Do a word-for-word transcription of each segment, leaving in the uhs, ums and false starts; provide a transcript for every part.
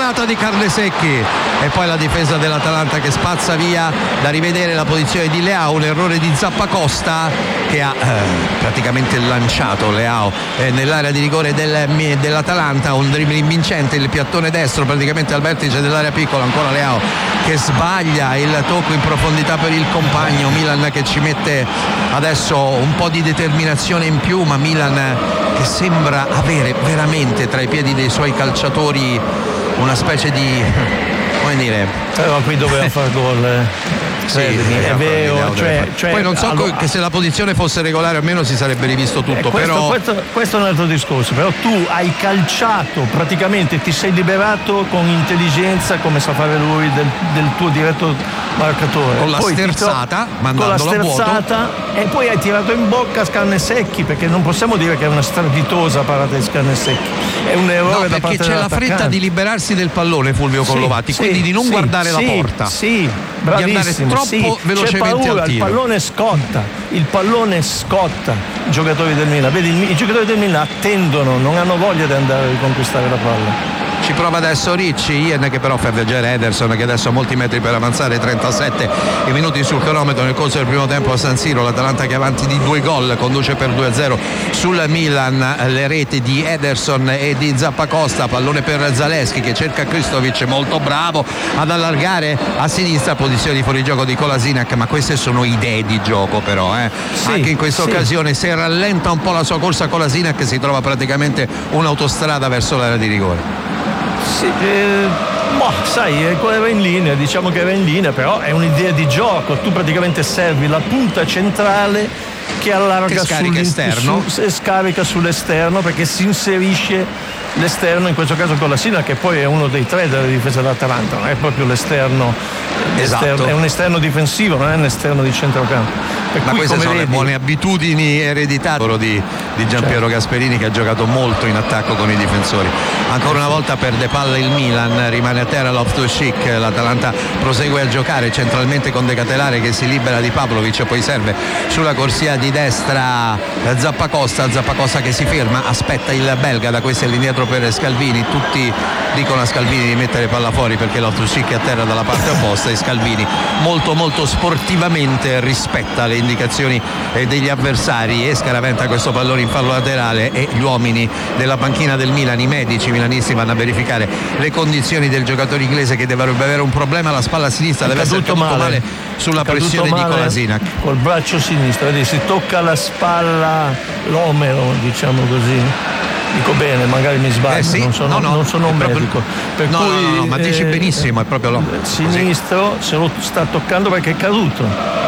parata di Carnesecchi e poi la difesa dell'Atalanta che spazza via. Da rivedere la posizione di Leao, un errore di Zappacosta che ha eh, praticamente lanciato Leao eh, nell'area di rigore del, dell'Atalanta, un dribbling vincente, il piattone destro praticamente al vertice dell'area piccola, ancora Leao che sbaglia il tocco in profondità per il compagno. Milan che ci mette adesso un po' di determinazione in più, ma Milan che sembra avere veramente tra i piedi dei suoi calciatori una specie di, come dire, però qui doveva far gol, eh. Sì, è vero, cioè, cioè, poi non so allora, che se la posizione fosse regolare almeno si sarebbe rivisto tutto, eh, questo, però questo, questo è un altro discorso. Però tu hai calciato, praticamente ti sei liberato con intelligenza, come sa fare lui, del, del tuo diretto marcatore, con la poi sterzata tro- mandandolo con la sterzata a vuoto, e poi hai tirato in bocca Scarnesecchi, perché non possiamo dire che è una strepitosa parata di Scarnesecchi, è un errore no, da parte perché c'è la fretta di liberarsi del pallone, Fulvio Collovati, sì, quindi sì, di non sì, guardare sì, la porta, sì, di andare troppo sì, velocemente paura, al tiro. Il pallone scotta, il pallone scotta i giocatori del Milan. Vedi, i giocatori del Milan attendono, non hanno voglia di andare a riconquistare la palla. Ci prova adesso Ricci, Ian che però fa viaggiare Ederson, che adesso ha molti metri per avanzare, trentasette i minuti sul cronometro nel corso del primo tempo a San Siro. L'Atalanta che è avanti di due gol, conduce per due a zero sul Milan. Le reti di Ederson e di Zappacosta, pallone per Zaleschi che cerca Kristovic, molto bravo ad allargare a sinistra, posizione di fuorigioco di Kolasinac, ma queste sono idee di gioco però eh. Sì, anche in questa sì. occasione se rallenta un po' la sua corsa Kolasinac si trova praticamente un'autostrada verso l'area di rigore. Sì, eh, boh, sai, era in linea, diciamo che era in linea, però è un'idea di gioco. Tu praticamente servi la punta centrale che allarga che scarica esterno su, scarica sull'esterno, perché si inserisce l'esterno, in questo caso Kolasinac, che poi è uno dei tre della difesa dell'Atalanta, non è proprio l'esterno, esatto. l'esterno è un esterno difensivo, non è un esterno di centrocampo. Per ma cui, queste sono vedi, le buone abitudini ereditate di, di Giampiero certo. Gasperini, che ha giocato molto in attacco con i difensori. Ancora una volta perde palla il Milan, rimane a terra Loftus-Cheek, l'Atalanta prosegue a giocare centralmente con De Catelare che si libera di Pavlovic, poi serve sulla corsia di destra Zappacosta, Zappacosta che si ferma, aspetta il belga, da questo è l'indietro per Scalvini, tutti dicono a Scalvini di mettere palla fuori perché Loftus-Cheek è a terra dalla parte opposta e Scalvini molto molto sportivamente rispetta le indicazioni degli avversari e scaraventa questo pallone in fallo laterale e gli uomini della panchina del Milan, i medici milanisti, vanno a verificare le condizioni del giocatore inglese che dovrebbe avere un problema alla spalla sinistra, deve essere caduto male, male sulla pressione male di Kolasinac col braccio sinistro, vedi, si tocca la spalla l'omero, diciamo così. Dico bene, magari mi sbaglio, eh sì, non sono, no, no, non sono un proprio, medico. Per no, cui, no, no, no, ma dici eh, benissimo, è proprio lo sinistro così. Se lo sta toccando perché è caduto.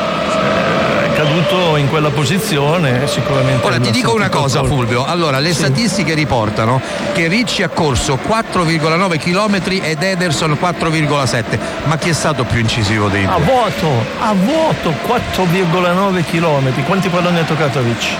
È caduto in quella posizione, sicuramente. Ora ti dico una cosa, Fulvio. Allora, le sì. statistiche riportano che Ricci ha corso quattro virgola nove chilometri ed Ederson quattro virgola sette. Ma chi è stato più incisivo dei due? A vuoto, a vuoto quattro virgola nove chilometri. Quanti palloni ha toccato Ricci?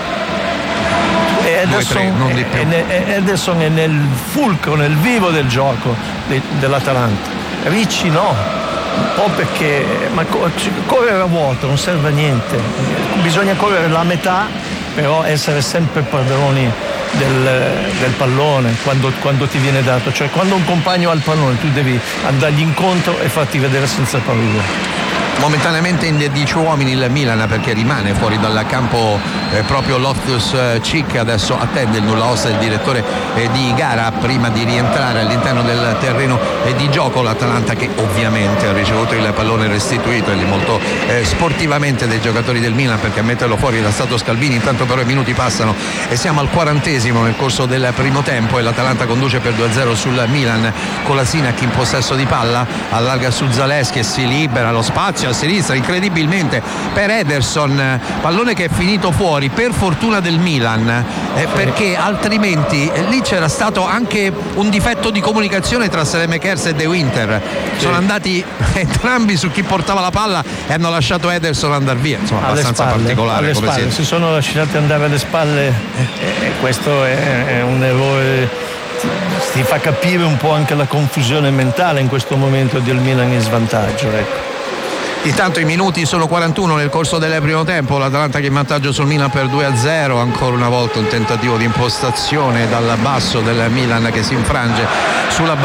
Ederson, non di più. Ederson è nel fulcro, nel vivo del gioco de, dell'Atalanta. Ricci no, un po' perché ma correre a vuoto non serve a niente, bisogna correre la metà, però essere sempre padroni del, del pallone quando, quando ti viene dato, cioè quando un compagno ha il pallone tu devi andargli incontro e farti vedere senza paura. Momentaneamente in dieci uomini il Milan, perché rimane fuori dal campo eh, proprio Loftus-Cheek. Adesso attende il nulla osta del direttore eh, di gara prima di rientrare all'interno del terreno eh, di gioco. L'Atalanta che ovviamente ha ricevuto il pallone restituito e molto eh, sportivamente dei giocatori del Milan, perché a metterlo fuori era stato Scalvini. Intanto però i minuti passano e siamo al quarantesimo nel corso del primo tempo e l'Atalanta conduce per due a zero sul Milan. Kolasinac in possesso di palla, allarga su Zaleschi e si libera lo spazio a sinistra incredibilmente per Ederson, pallone che è finito fuori per fortuna del Milan, eh, perché altrimenti eh, lì c'era stato anche un difetto di comunicazione tra Saelemaekers e De Winter, sì. Sono andati entrambi su chi portava la palla e hanno lasciato Ederson andare via, insomma alle abbastanza spalle, particolare come spalle. Si sono lasciati andare alle spalle e, e questo è, è un errore, ti fa capire un po' anche la confusione mentale in questo momento del Milan in svantaggio, ecco. Intanto i minuti sono quarantuno nel corso del primo tempo, l'Atalanta che è in vantaggio sul Milan per due a zero, ancora una volta un tentativo di impostazione dal basso del Milan che si infrange sulla